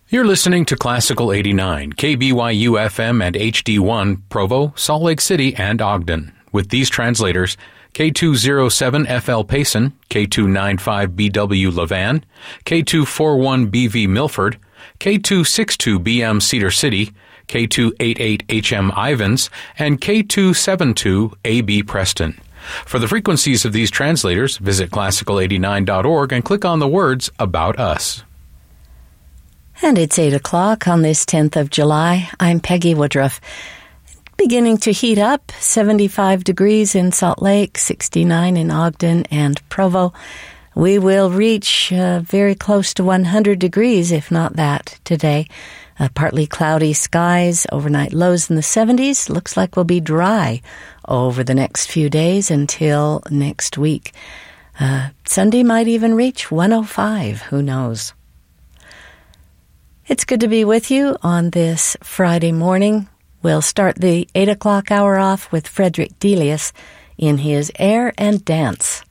You're listening to Classical 89, KBYU FM and HD1, Provo, Salt Lake City, and Ogden. With these translators, K207FL Payson, K295BW Levan, K241BV Milford, K262BM Cedar City, K288HM Ivans, and K272AB Preston. For the frequencies of these translators, visit classical89.org and click on the words About Us. And it's 8 o'clock on this 10th of July. I'm Peggy Woodruff. Beginning to heat up, 75 degrees in Salt Lake, 69 in Ogden and Provo. We will reach very close to 100 degrees, if not that, today. Partly cloudy skies, overnight lows in the 70s. Looks like we'll be dry over the next few days until next week. Sunday might even reach 105, who knows. It's good to be with you on this Friday morning. We'll start the 8 o'clock hour off with Frederick Delius in his Air and Dance.